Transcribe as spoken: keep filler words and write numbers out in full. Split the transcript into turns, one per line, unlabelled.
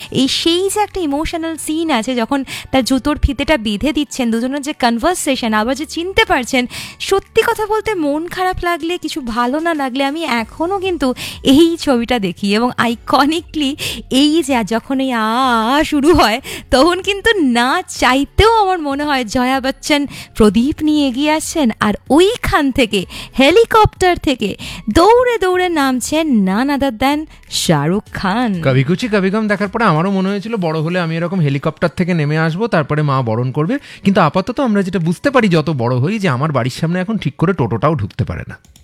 এই সেই যে একটা ইমোশনাল সিন আছে যখন তার জুতোর ফিতেটা বেঁধে দিচ্ছেন, দুজনের যে কনভারসেশন, আবার যে চিনতে পারছেন, সত্যি কথা বলতে মন খারাপ লাগলে, কিছু ভালো না লাগলে আমি এখনও কিন্তু এই ছবিটা দেখি এবং আইকনিকলি এই যে যখন এই আ শুরু হয় তখন কিন্তু না চাইতেও আমার মনে হয় জয়া বচ্চন প্রদীপ নিয়ে এগিয়ে আসছেন, আর ওইখান থেকে হেলিকপ্টার থেকে দৌড়ে দৌড়ে নামছেন নান আদার দেন শাহরুখ খান।
কভি খুশি কভি গম দেখার পরে আমারও মনে হয়েছিল বড় হলে আমি এরকম হেলিকপ্টার থেকে নেমে আসবো, তারপরে মা বরণ করবে। কিন্তু আপাতত আমরা যেটা বুঝতে পারি যত বড় হই, যে আমার বাড়ির সামনে এখন ঠিক করে টোটোটাও ঢুকতে পারে না।